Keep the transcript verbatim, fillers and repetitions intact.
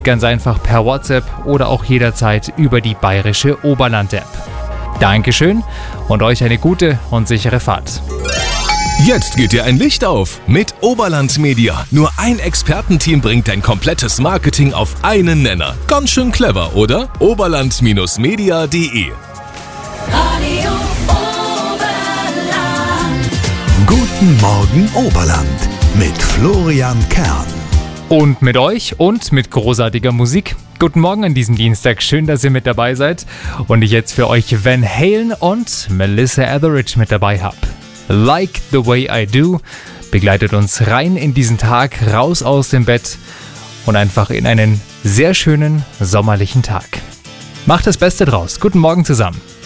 Ganz einfach per WhatsApp oder auch jederzeit über die Bayerische Oberland-App. Dankeschön und euch eine gute und sichere Fahrt. Jetzt geht dir ein Licht auf mit Oberland Media. Nur ein Expertenteam bringt dein komplettes Marketing auf einen Nenner. Ganz schön clever, oder? oberland Media punkt de Radio Oberland. Guten Morgen Oberland mit Florian Kern. Und mit euch und mit großartiger Musik. Guten Morgen an diesem Dienstag. Schön, dass ihr mit dabei seid. Und ich jetzt für euch Van Halen und Melissa Etheridge mit dabei habe. Like the Way I Do begleitet uns rein in diesen Tag, raus aus dem Bett und einfach in einen sehr schönen sommerlichen Tag. Macht das Beste draus. Guten Morgen zusammen.